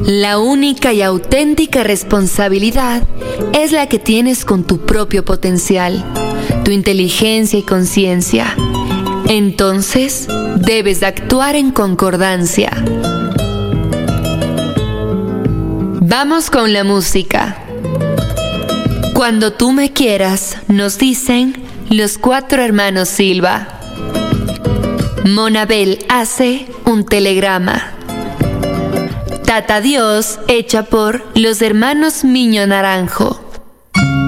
La única y auténtica responsabilidad es la que tienes con tu propio potencial, tu inteligencia y conciencia. Entonces, debes actuar en concordancia. Vamos con la música. Cuando tú me quieras, nos dicen los 4 hermanos Silva. Monabel hace un telegrama. Tata Dios hecha por los hermanos Miño Naranjo.